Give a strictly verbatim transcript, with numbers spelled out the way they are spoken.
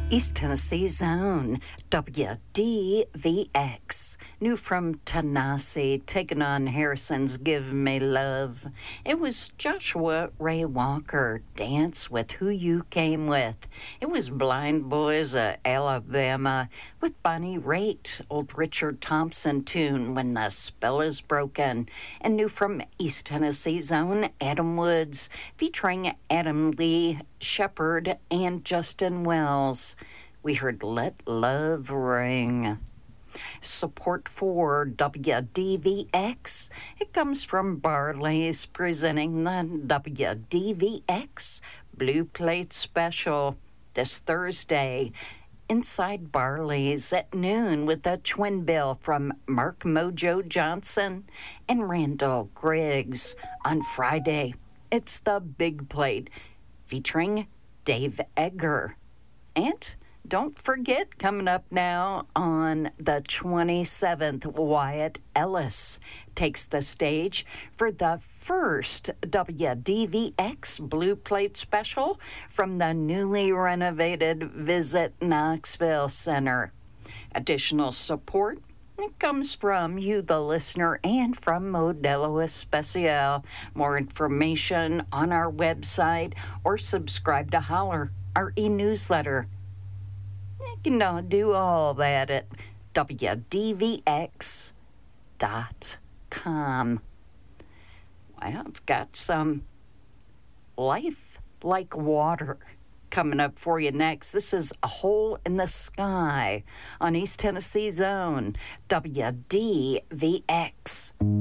East Tennessee's own W D V X. New from Tanasi, taking on Harrison's Give Me Love. It was Joshua Ray Walker, Dance with Who You Came With. It was Blind Boys of Alabama with Bonnie Raitt, old Richard Thompson tune, When the Spell Is Broken. And new from East Tennessee's own Adam Woods, featuring Adam Lee Shepard and Justin Wells. We heard Let Love Ring. Support for W D V X, it comes from Barley's, presenting the W D V X Blue Plate Special this Thursday inside Barley's at noon with a twin bill from Mark Mojo Johnson and Randall Griggs. On Friday, it's the Big Plate featuring Dave Egger. And don't forget, coming up now on the twenty-seventh, Wyatt Ellis takes the stage for the first W D V X Blue Plate Special from the newly renovated Visit Knoxville Center. Additional support, it comes from you, the listener, and from Modelo Especial. More information on our website or subscribe to Holler, our e-newsletter. You can uh, do all that at W D V X dot com. Well, I've got some Life Like Water coming up for you next. This is A Hole in the Sky on East Tennessee's own W D V X.